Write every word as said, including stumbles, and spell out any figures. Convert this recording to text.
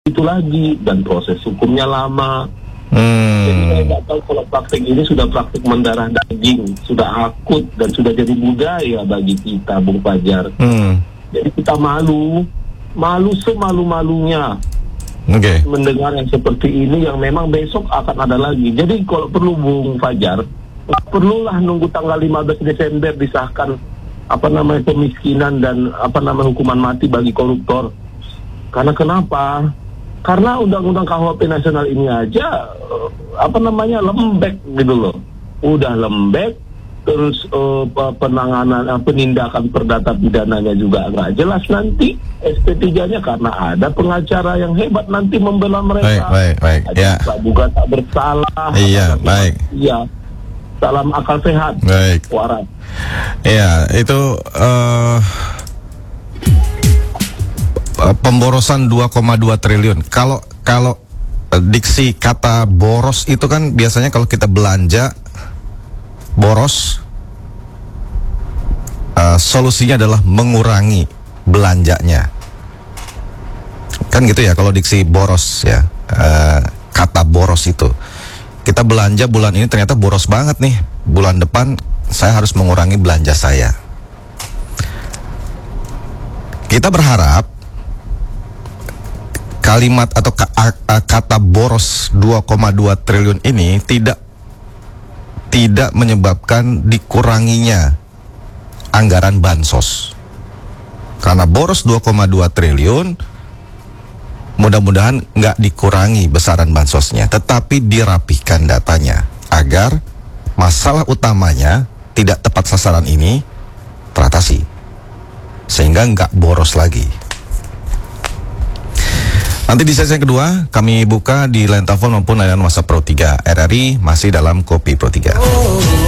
itu lagi dan proses hukumnya lama. Hmm. Jadi saya nggak tahu kalau praktik ini sudah praktik mendarah daging, sudah akut dan sudah jadi budaya bagi kita, Bung Fajar. Hmm. Jadi kita malu, malu semalu-malunya Oke. Okay. mendengar yang seperti ini yang memang besok akan ada lagi. Jadi kalau perlu Bung Fajar, nggak perlulah nunggu tanggal lima belas Desember disahkan apa namanya kemiskinan dan apa namanya hukuman mati bagi koruptor. Karena kenapa? Karena undang-undang K U H P nasional ini aja uh, apa namanya lembek gitu loh. Udah lembek, terus uh, penanganan uh, penindakan perdata pidananya juga nggak jelas nanti S P tiga-nya karena ada pengacara yang hebat nanti membela mereka. Baik, baik, baik. Ya. Praduga tak bersalah. Iya, baik. Iya. Salam akal sehat. Baik. Waras. Iya, itu uh, pemborosan dua koma dua triliun. Kalau kalau diksi kata boros itu kan biasanya kalau kita belanja boros, uh, solusinya adalah mengurangi belanjanya. Kan gitu ya kalau diksi boros ya. Uh, kata boros itu. Kita belanja bulan ini ternyata boros banget nih. Bulan depan saya harus mengurangi belanja saya. Kita berharap kalimat atau kata boros dua koma dua triliun ini tidak tidak menyebabkan dikuranginya anggaran bansos. Karena boros dua koma dua triliun mudah-mudahan nggak dikurangi besaran bansosnya, tetapi dirapihkan datanya agar masalah utamanya tidak tepat sasaran ini teratasi sehingga nggak boros lagi. Nanti di sesi yang kedua kami buka di line telepon maupun layanan WhatsApp Pro tiga. R R I masih dalam Kopi Pro tiga.